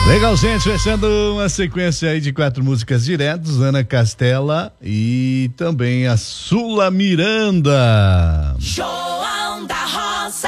Legal, gente, fechando uma sequência aí de 4 músicas diretos, Ana Castela e também a Sula Miranda. João da Rosa.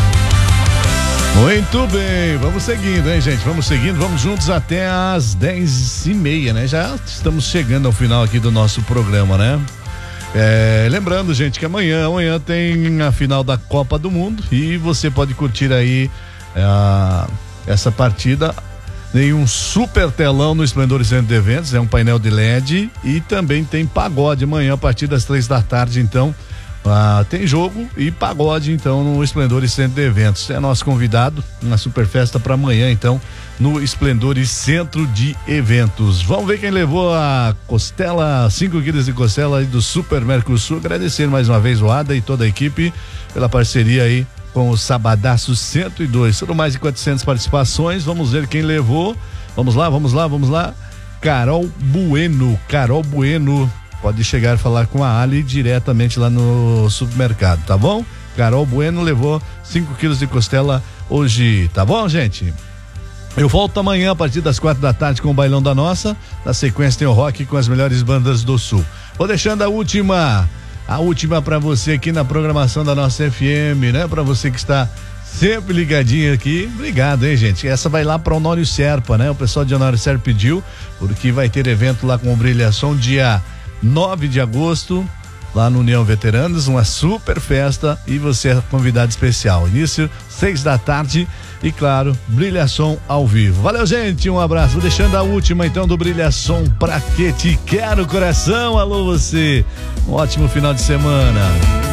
Muito bem, vamos seguindo, hein, gente? Vamos seguindo, vamos juntos até às 10h30, né? Já estamos chegando ao final aqui do nosso programa, né? Lembrando, gente, que amanhã tem a final da Copa do Mundo e você pode curtir aí essa partida em um super telão no Esplendor Centro de Eventos, é um painel de LED e também tem pagode amanhã a partir das 3h, então tem jogo e pagode então no Esplendor Centro de Eventos. É nosso convidado, uma super festa para amanhã então no Esplendor Centro de Eventos. Vamos ver quem levou a costela, 5 quilos de costela aí do Super Mercosul. Agradecer mais uma vez o Ada e toda a equipe pela parceria aí com o Sabadaço 102. Foram mais de 400 participações. Vamos ver quem levou. Vamos lá. Carol Bueno. Pode chegar a falar com a Ali diretamente lá no supermercado, tá bom? Carol Bueno levou 5 quilos de costela hoje, tá bom, gente? Eu volto amanhã a partir das 4h com o Bailão da Nossa. Na sequência tem o rock com as melhores bandas do Sul. Vou deixando a última para você aqui na programação da nossa FM, né? Para você que está sempre ligadinho aqui, obrigado, hein, gente? Essa vai lá para Honório Serpa, né? O pessoal de Honório Serpa pediu, porque vai ter evento lá com o Brilhação dia 9 de agosto, lá no União Veteranos, uma super festa e você é convidado especial. Início 6h e claro, Brilhação ao vivo. Valeu, gente, um abraço. Vou deixando a última então do Brilhação, Pra Que Te Quero, coração. Alô, você. Um ótimo final de semana.